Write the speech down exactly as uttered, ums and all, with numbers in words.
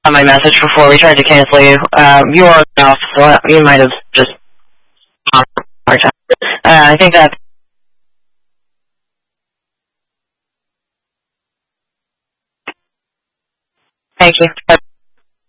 my message before. We tried to cancel you. Um, you were off, so you might have just... Uh, I think that... Thank you.